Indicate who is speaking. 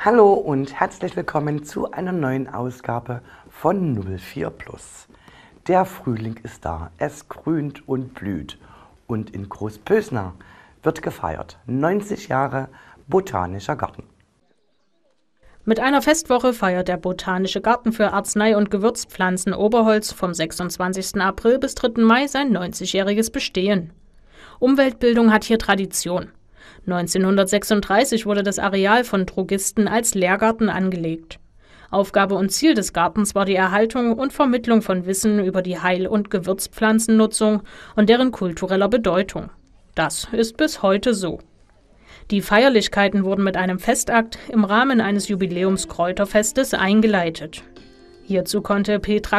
Speaker 1: Hallo und herzlich willkommen zu einer neuen Ausgabe von 04 Plus. Der Frühling ist da, es grünt und blüht und in Großpösna wird gefeiert. 90 Jahre Botanischer Garten.
Speaker 2: Mit einer Festwoche feiert der Botanische Garten für Arznei- und Gewürzpflanzen Oberholz vom 26. April bis 3. Mai sein 90-jähriges Bestehen. Umweltbildung hat hier Tradition. 1936 wurde das Areal von Drogisten als Lehrgarten angelegt. Aufgabe und Ziel des Gartens war die Erhaltung und Vermittlung von Wissen über die Heil- und Gewürzpflanzennutzung und deren kultureller Bedeutung. Das ist bis heute so. Die Feierlichkeiten wurden mit einem Festakt im Rahmen eines Jubiläumskräuterfestes eingeleitet. Hierzu konnte Petra